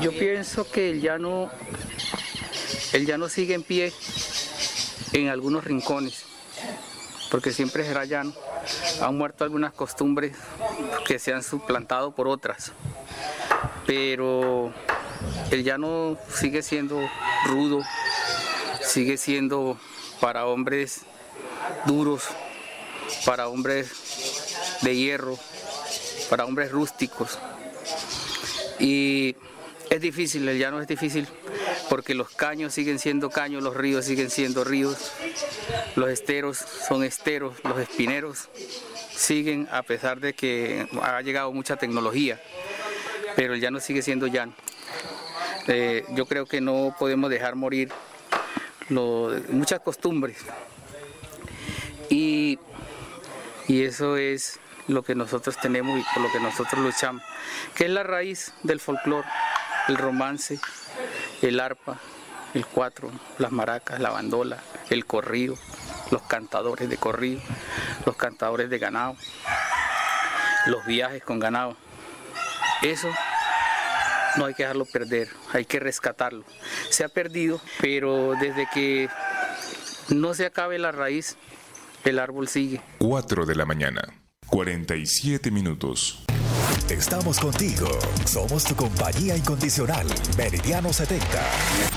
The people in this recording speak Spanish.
Yo pienso que el llano sigue en pie en algunos rincones, porque siempre será llano. Han muerto algunas costumbres que se han suplantado por otras, pero el llano sigue siendo rudo, sigue siendo para hombres duros, para hombres de hierro, para hombres rústicos. Y es difícil, el llano es difícil, porque los caños siguen siendo caños, los ríos siguen siendo ríos, los esteros son esteros, los espineros siguen, a pesar de que ha llegado mucha tecnología, pero el llano sigue siendo llano. Yo creo que no podemos dejar morir muchas costumbres, y eso es lo que nosotros tenemos y por lo que nosotros luchamos, que es la raíz del folclore, el romance, el arpa, el cuatro, las maracas, la bandola, el corrido, los cantadores de corrido, los cantadores de ganado, los viajes con ganado. Eso no hay que dejarlo perder, hay que rescatarlo. Se ha perdido, pero desde que no se acabe la raíz, el árbol sigue. 4 de la mañana, 47 minutos. Estamos contigo. Somos tu compañía incondicional. Meridiano 70.